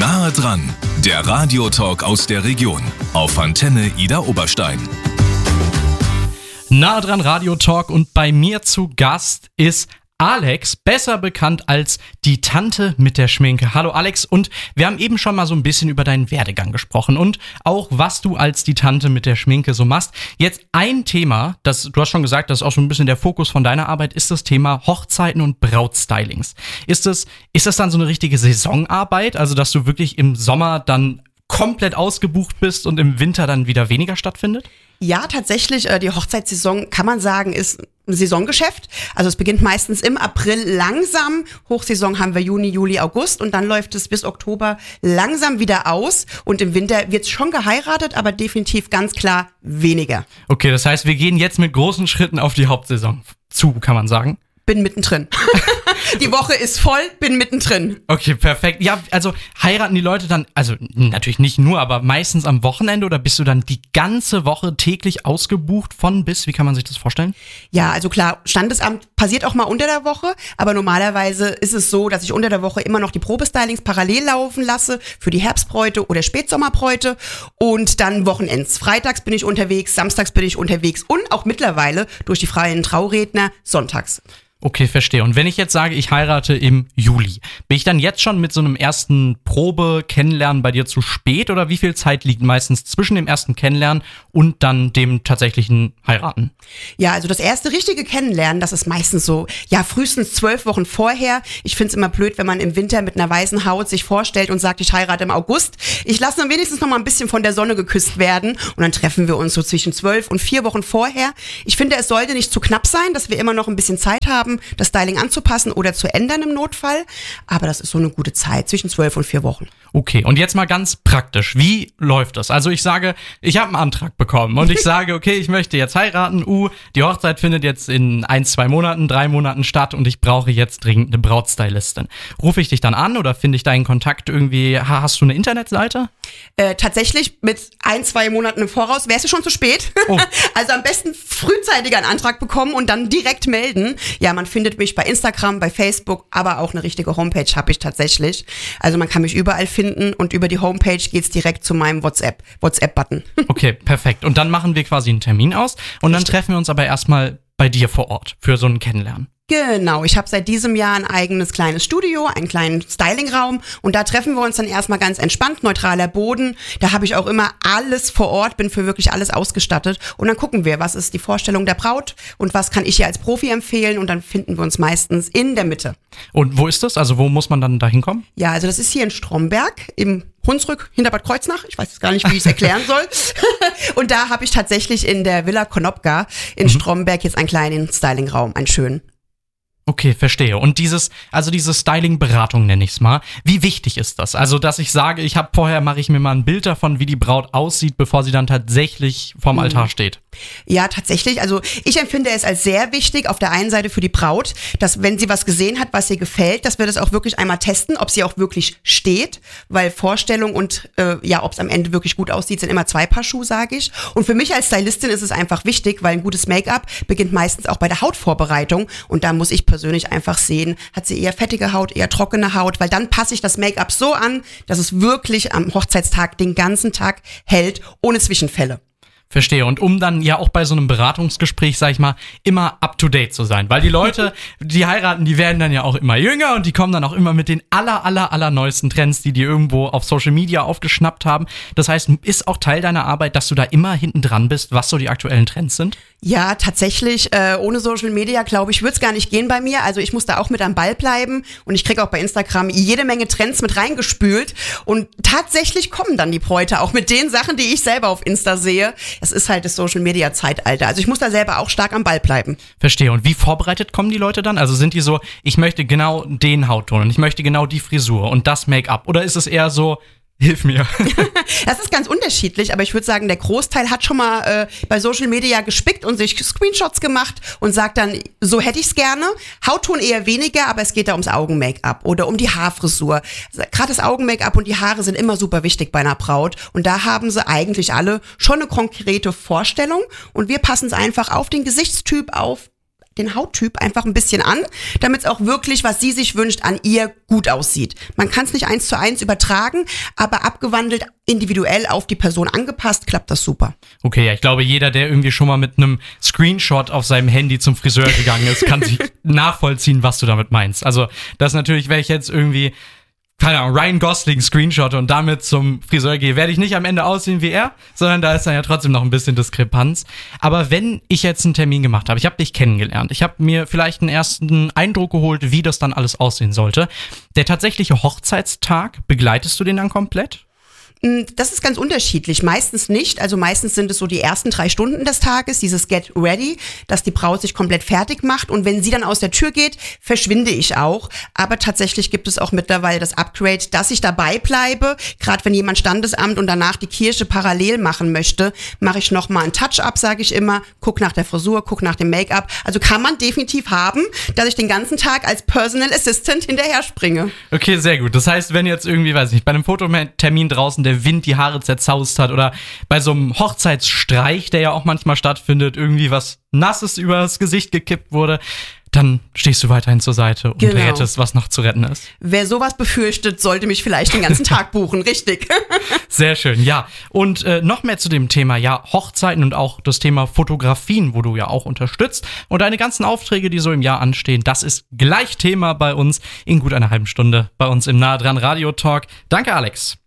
Nahe dran, der Radiotalk aus der Region auf Antenne Ida Oberstein. Nahe dran Radiotalk und bei mir zu Gast ist Alex, besser bekannt als die Tante mit der Schminke. Hallo Alex, und wir haben eben schon mal so ein bisschen über deinen Werdegang gesprochen und auch, was du als die Tante mit der Schminke so machst. Jetzt ein Thema, du hast schon gesagt, das ist auch so ein bisschen der Fokus von deiner Arbeit, ist das Thema Hochzeiten und Brautstylings. Ist das dann so eine richtige Saisonarbeit, also dass du wirklich im Sommer dann komplett ausgebucht bist und im Winter dann wieder weniger stattfindet? Ja, tatsächlich, die Hochzeitssaison, kann man sagen, ist ein Saisongeschäft. Also es beginnt meistens im April langsam. Hochsaison haben wir Juni, Juli, August und dann läuft es bis Oktober langsam wieder aus. Und im Winter wird schon geheiratet, aber definitiv ganz klar weniger. Okay, das heißt, wir gehen jetzt mit großen Schritten auf die Hauptsaison zu, kann man sagen. Bin mittendrin. Die Woche ist voll, bin mittendrin. Okay, perfekt. Ja, also heiraten die Leute dann, also natürlich nicht nur, aber meistens am Wochenende oder bist du dann die ganze Woche täglich ausgebucht von bis? Wie kann man sich das vorstellen? Ja, also klar, Standesamt passiert auch mal unter der Woche, aber normalerweise ist es so, dass ich unter der Woche immer noch die Probestylings parallel laufen lasse für die Herbstbräute oder Spätsommerbräute und dann Wochenends. Freitags bin ich unterwegs, samstags bin ich unterwegs und auch mittlerweile durch die freien Trauredner sonntags. Okay, verstehe. Und wenn ich jetzt sage, ich heirate im Juli, bin ich dann jetzt schon mit so einem ersten Probe-Kennenlernen bei dir zu spät oder wie viel Zeit liegt meistens zwischen dem ersten Kennenlernen und dann dem tatsächlichen Heiraten? Ja, also das erste richtige Kennenlernen, das ist meistens so, ja, frühestens 12 Wochen vorher. Ich find's immer blöd, wenn man im Winter mit einer weißen Haut sich vorstellt und sagt, ich heirate im August. Ich lasse dann wenigstens noch mal ein bisschen von der Sonne geküsst werden und dann treffen wir uns so zwischen 12 und 4 Wochen vorher. Ich finde, es sollte nicht zu knapp sein, dass wir immer noch ein bisschen Zeit haben, das Styling anzupassen oder zu ändern im Notfall. Aber das ist so eine gute Zeit, zwischen 12 und 4 Wochen. Okay, und jetzt mal ganz praktisch. Wie läuft das? Also ich sage, ich habe einen Antrag bekommen und ich sage, okay, ich möchte jetzt heiraten. Die Hochzeit findet jetzt in 1, 2 Monaten, 3 Monaten statt und ich brauche jetzt dringend eine Brautstylistin. Rufe ich dich dann an oder finde ich deinen Kontakt irgendwie? Hast du eine Internetseite? Tatsächlich mit 1, 2 Monaten im Voraus wärst du schon zu spät. Oh. Also am besten frühzeitig einen Antrag bekommen und dann direkt melden. Ja, man findet mich bei Instagram, bei Facebook, aber auch eine richtige Homepage habe ich tatsächlich. Also man kann mich überall finden und über die Homepage geht's direkt zu meinem WhatsApp-Button. Okay, perfekt. Und dann machen wir quasi einen Termin aus und dann treffen wir uns aber erstmal bei dir vor Ort für so ein Kennenlernen. Genau, ich habe seit diesem Jahr ein eigenes kleines Studio, einen kleinen Stylingraum und da treffen wir uns dann erstmal ganz entspannt, neutraler Boden. Da habe ich auch immer alles vor Ort, bin für wirklich alles ausgestattet und dann gucken wir, was ist die Vorstellung der Braut und was kann ich ihr als Profi empfehlen und dann finden wir uns meistens in der Mitte. Und wo ist das? Also wo muss man dann da hinkommen? Ja, also das ist hier in Stromberg im Hunsrück hinter Bad Kreuznach. Ich weiß jetzt gar nicht, wie ich es erklären soll. Und da habe ich tatsächlich in der Villa Konopka in Stromberg jetzt einen kleinen Stylingraum, einen schönen. Okay, verstehe. Und diese Styling-Beratung nenne ich es mal. Wie wichtig ist das? Also, dass ich sage, mache ich mir mal ein Bild davon, wie die Braut aussieht, bevor sie dann tatsächlich vorm Altar steht. Ja, tatsächlich. Also ich empfinde es als sehr wichtig, auf der einen Seite für die Braut, dass wenn sie was gesehen hat, was ihr gefällt, dass wir das auch wirklich einmal testen, ob sie auch wirklich steht, weil Vorstellung und ob es am Ende wirklich gut aussieht, sind immer 2 Paar Schuhe, sage ich. Und für mich als Stylistin ist es einfach wichtig, weil ein gutes Make-up beginnt meistens auch bei der Hautvorbereitung und da muss ich persönlich einfach sehen, hat sie eher fettige Haut, eher trockene Haut, weil dann passe ich das Make-up so an, dass es wirklich am Hochzeitstag den ganzen Tag hält, ohne Zwischenfälle. Verstehe. Und um dann ja auch bei so einem Beratungsgespräch, sag ich mal, immer up-to-date zu sein. Weil die Leute, die heiraten, die werden dann ja auch immer jünger und die kommen dann auch immer mit den allerneuesten Trends, die irgendwo auf Social Media aufgeschnappt haben. Das heißt, ist auch Teil deiner Arbeit, dass du da immer hinten dran bist, was so die aktuellen Trends sind? Ja, tatsächlich. Ohne Social Media, glaube ich, würde es gar nicht gehen bei mir. Also ich muss da auch mit am Ball bleiben und ich kriege auch bei Instagram jede Menge Trends mit reingespült. Und tatsächlich kommen dann die Bräute auch mit den Sachen, die ich selber auf Insta sehe. Es ist halt das Social-Media-Zeitalter. Also ich muss da selber auch stark am Ball bleiben. Verstehe. Und wie vorbereitet kommen die Leute dann? Also sind die so, ich möchte genau den Hautton und ich möchte genau die Frisur und das Make-up? Oder ist es eher so, hilf mir? Das ist ganz unterschiedlich, aber ich würde sagen, der Großteil hat schon mal bei Social Media gespickt und sich Screenshots gemacht und sagt dann, so hätte ich es gerne. Hautton eher weniger, aber es geht da ums Augen-Make-up oder um die Haarfrisur. Gerade das Augen-Make-up und die Haare sind immer super wichtig bei einer Braut und da haben sie eigentlich alle schon eine konkrete Vorstellung und wir passen es einfach auf den Gesichtstyp, auf den Hauttyp einfach ein bisschen an, damit es auch wirklich, was sie sich wünscht, an ihr gut aussieht. Man kann es nicht 1:1 übertragen, aber abgewandelt, individuell auf die Person angepasst, klappt das super. Okay, ja, ich glaube, jeder, der irgendwie schon mal mit einem Screenshot auf seinem Handy zum Friseur gegangen ist, kann sich nachvollziehen, was du damit meinst. Also das natürlich, wenn ich jetzt irgendwie, keine Ahnung, Ryan Gosling screenshotte und damit zum Friseur gehe, werde ich nicht am Ende aussehen wie er, sondern da ist dann ja trotzdem noch ein bisschen Diskrepanz. Aber wenn ich jetzt einen Termin gemacht habe, ich habe dich kennengelernt, ich habe mir vielleicht einen ersten Eindruck geholt, wie das dann alles aussehen sollte. Der tatsächliche Hochzeitstag, begleitest du den dann komplett? Das ist ganz unterschiedlich. Meistens nicht. Also meistens sind es so die ersten 3 Stunden des Tages, dieses Get Ready, dass die Braut sich komplett fertig macht. Und wenn sie dann aus der Tür geht, verschwinde ich auch. Aber tatsächlich gibt es auch mittlerweile das Upgrade, dass ich dabei bleibe. Gerade wenn jemand Standesamt und danach die Kirche parallel machen möchte, mache ich nochmal ein Touch-up, sage ich immer. Guck nach der Frisur, guck nach dem Make-up. Also kann man definitiv haben, dass ich den ganzen Tag als Personal Assistant hinterher springe. Okay, sehr gut. Das heißt, wenn jetzt irgendwie, weiß nicht, bei einem Fototermin draußen der Wind die Haare zerzaust hat oder bei so einem Hochzeitsstreich, der ja auch manchmal stattfindet, irgendwie was Nasses übers Gesicht gekippt wurde, dann stehst du weiterhin zur Seite und rettest, was noch zu retten ist. Wer sowas befürchtet, sollte mich vielleicht den ganzen Tag buchen, richtig. Sehr schön, ja. Und noch mehr zu dem Thema, ja, Hochzeiten und auch das Thema Fotografien, wo du ja auch unterstützt. Und deine ganzen Aufträge, die so im Jahr anstehen, das ist gleich Thema bei uns in gut einer halben Stunde bei uns im Nah dran Radio Talk. Danke, Alex.